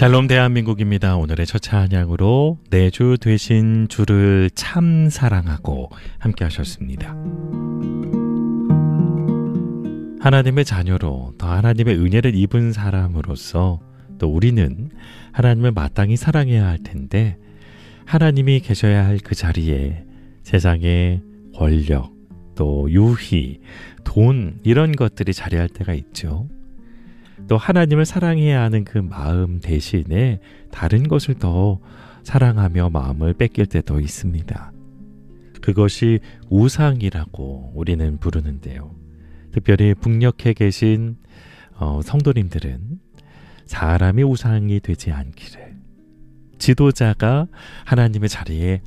샬롬 대한민국입니다. 오늘의 첫 찬양으로 내 주 되신 주를 참 사랑하고 함께 하셨습니다. 하나님의 자녀로 더 하나님의 은혜를 입은 사람으로서 또 우리는 하나님을 마땅히 사랑해야 할 텐데 하나님이 계셔야 할 그 자리에 세상의 권력, 또 유희, 돈 이런 것들이 자리할 때가 있죠. 또 하나님을 사랑해야 하는 그 마음 대신에 다른 것을 더 사랑하며 마음을 뺏길 때도 있습니다. 그것이 우상이라고 우리는 부르는데요. 특별히 북녘에 계신 성도님들은 사람이 우상이 되지 않기를, 지도자가 하나님의 자리에